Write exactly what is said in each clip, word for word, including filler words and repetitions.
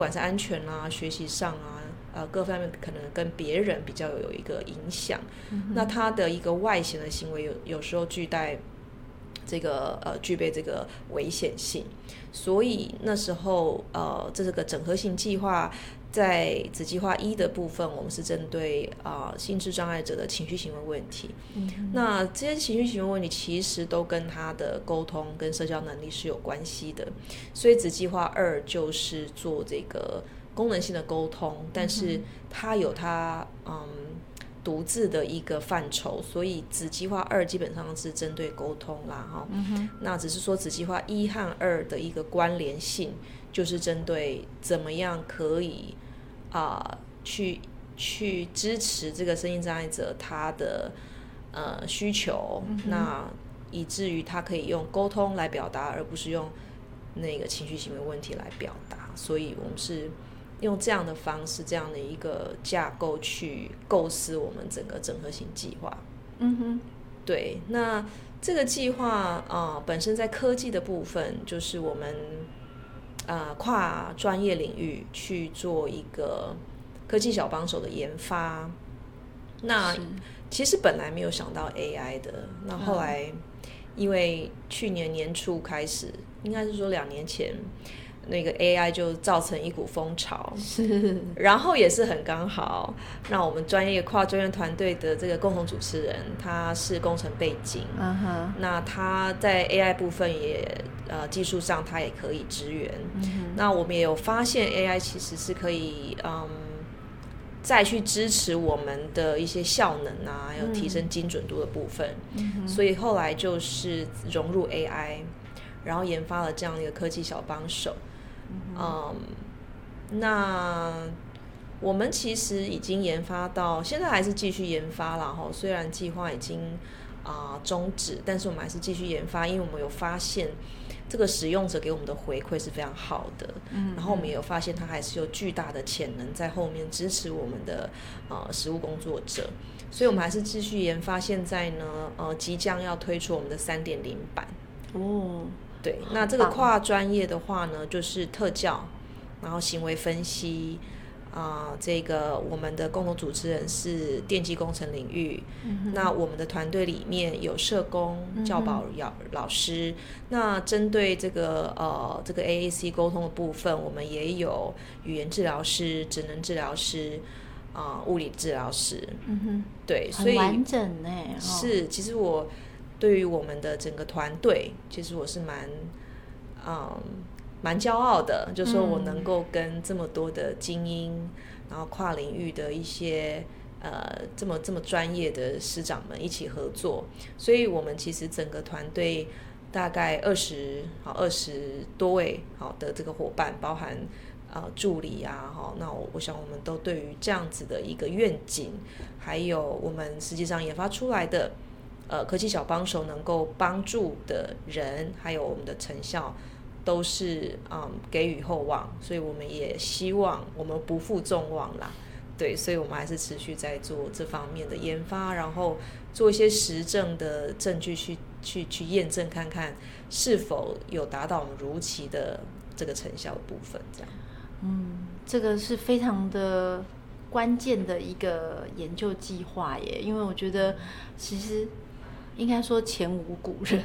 管是安全啊、学习上啊，呃，各方面可能跟别人比较有一个影响。嗯、那他的一个外显的行为有有时候具带这个呃具备这个危险性，所以那时候呃这是个整合型计划。在子计划一的部分，我们是针对啊、呃、心智障碍者的情绪行为问题。嗯、那这些情绪行为问题其实都跟他的沟通跟社交能力是有关系的，所以子计划二就是做这个功能性的沟通，但是它有它嗯独自的一个范畴，所以子计划二基本上是针对沟通啦哈。嗯、那只是说子计划一和二的一个关联性，就是针对怎么样可以啊、呃、去去支持这个身心障碍者他的呃需求，嗯、那以至于他可以用沟通来表达，而不是用那个情绪行为问题来表达。所以我们是用这样的方式，这样的一个架构去构思我们整个整合型计划。嗯哼，对。那这个计划啊、呃，本身在科技的部分，就是我们呃跨专业领域去做一个科技小帮手的研发。那其实本来没有想到 A I 的，那后来因为去年年初开始，应该是说两年前。那个 A I 就造成一股风潮，是，然后也是很刚好，让我们专业跨专业团队的这个共同主持人，他是工程背景， uh-huh. 那他在 A I 部分也呃技术上他也可以支援， uh-huh. 那我们也有发现 A I 其实是可以嗯再去支持我们的一些效能啊，还有提升精准度的部分， uh-huh. 所以后来就是融入 A I， 然后研发了这样一个科技小帮手。嗯，那我们其实已经研发到现在还是继续研发啦齁，虽然计划已经啊、呃、终止，但是我们还是继续研发，因为我们有发现这个使用者给我们的回馈是非常好的，嗯，然后我们也有发现它还是有巨大的潜能在后面支持我们的呃实务工作者，所以我们还是继续研发。现在呢，呃，即将要推出我们的 三点零 版哦。对，那这个跨专业的话呢，就是特教，然后行为分析啊、呃，这个我们的共同主持人是电机工程领域，嗯、那我们的团队里面有社工、教保老师，嗯、那针对这个呃这个 A A C 沟通的部分，我们也有语言治疗师、职能治疗师啊、呃、物理治疗师，嗯哼，对，所以很完整呢。 是，其实我。对于我们的整个团队，其实我是蛮，嗯，蛮骄傲的，就是说我能够跟这么多的精英，嗯、然后跨领域的一些呃这么这么专业的师长们一起合作，所以我们其实整个团队大概二十好二十多位好的这个伙伴，包含呃助理啊，哈，那我我想我们都对于这样子的一个愿景，还有我们实际上研发出来的。呃，科技小帮手能够帮助的人，还有我们的成效，都是嗯给予厚望，所以我们也希望我们不负众望啦，对，所以我们还是持续在做这方面的研发，然后做一些实证的证据去去去验证看看是否有达到我们如期的这个成效的部分，这样。 嗯，这个是非常的关键的一个研究计划耶，因为我觉得其实。应该说前无古人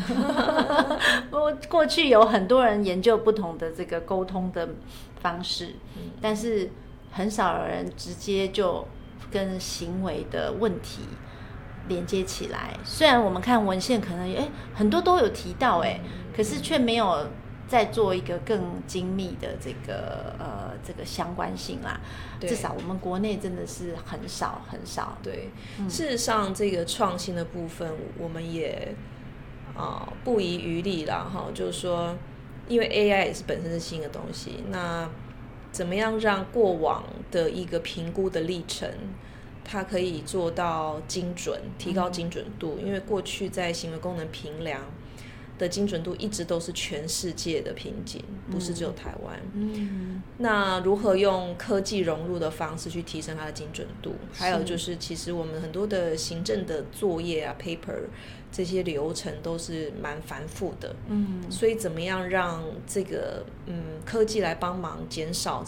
过去有很多人研究不同的这个沟通的方式，嗯、但是很少有人直接就跟行为的问题连接起来。虽然我们看文献可能诶很多都有提到诶，可是却没有再做一个更精密的这个呃这个相关性啦，至少我们国内真的是很少很少。 对，嗯、事实上这个创新的部分，我们也啊、呃、不遗余力啦哈，就是说，因为 A I 也是本身是新的东西，那怎么样让过往的一个评估的历程，它可以做到精准，提高精准度？嗯、因为过去在行为功能评量。 的精准度一直都是全世界的瓶颈，不是只有台湾。 嗯， 那如何用科技融入的方式去提升它的精准度？还有就是，其实我们很多的行政的作业啊 ，paper 这些流程都是蛮繁复的。嗯，所以怎么样让这个嗯科技来帮忙减少